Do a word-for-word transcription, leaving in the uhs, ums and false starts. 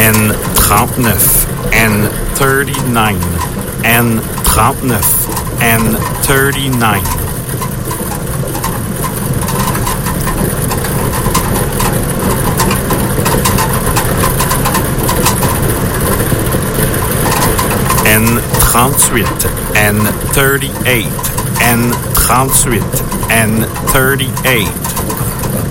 N trente-neuf, N thirty-nine, N trente-neuf, N thirty-nine. N trente-huit, N thirty-eight, N trente-huit, N thirty-eight.